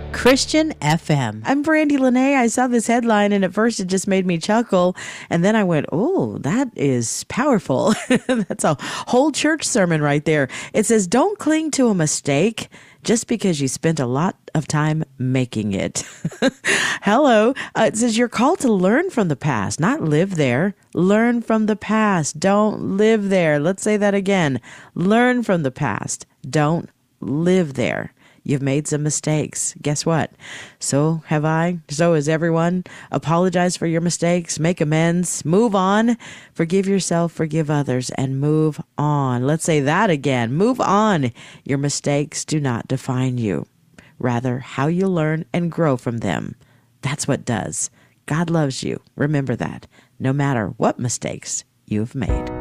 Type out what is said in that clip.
Christian FM. I'm Brandy Lene. I saw this headline and at first it just made me chuckle. And then I went, oh, that is powerful. That's a whole church sermon right there. It says, don't cling to a mistake just because you spent a lot of time making it. Hello. It says you're called to learn from the past, not live there. Learn from the past. Don't live there. Let's say that again. Learn from the past. Don't live there. You've made some mistakes. Guess what? So have I. So has everyone. Apologize for your mistakes. Make amends. Move on. Forgive yourself. Forgive others. And move on. Let's say that again. Move on. Your mistakes do not define you. Rather, how you learn and grow from them. That's what does. God loves you. Remember that. No matter what mistakes you've made.